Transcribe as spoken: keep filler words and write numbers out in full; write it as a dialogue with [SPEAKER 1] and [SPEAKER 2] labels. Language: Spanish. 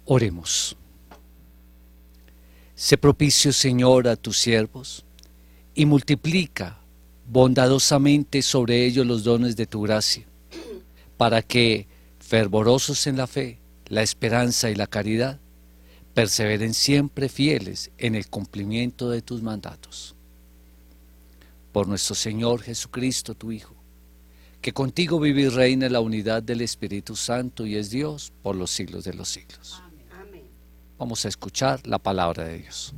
[SPEAKER 1] Oremos. Sé propicio, Señor, a tus siervos, y multiplica bondadosamente sobre ellos los dones de tu gracia, para que, fervorosos en la fe, la esperanza y la caridad, perseveren siempre fieles en el cumplimiento de tus mandatos. Por nuestro Señor Jesucristo, tu Hijo, que contigo vive y reina en la unidad del Espíritu Santo y es Dios por los siglos de los siglos.
[SPEAKER 2] Amén.
[SPEAKER 1] Vamos a escuchar la palabra de Dios.